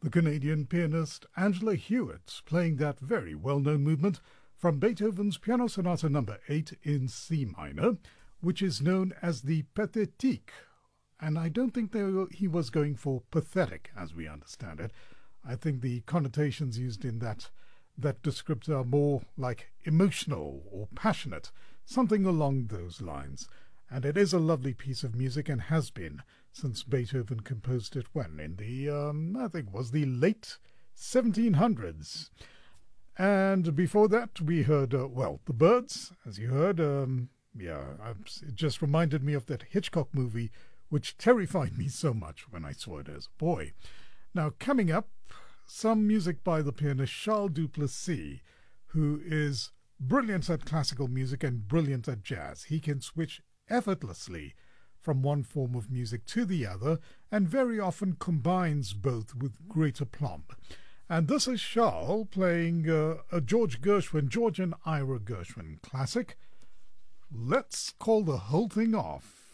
the Canadian pianist Angela Hewitt playing that very well-known movement from Beethoven's Piano Sonata No. 8 in C minor, which is known as the Pathétique. And I don't think he was going for pathetic, as we understand it. I think the connotations used in that descriptor are more like emotional or passionate, something along those lines. And it is a lovely piece of music and has been since Beethoven composed it when? In the, I think it was the late 1700s. And before that, we heard, The Byrds, as you heard. It just reminded me of that Hitchcock movie, which terrified me so much when I saw it as a boy. Now, coming up, some music by the pianist Charles Duplessis, who is brilliant at classical music and brilliant at jazz. He can switch effortlessly from one form of music to the other and very often combines both with great aplomb. And this is Charles playing a George and Ira Gershwin classic. Let's call the whole thing off.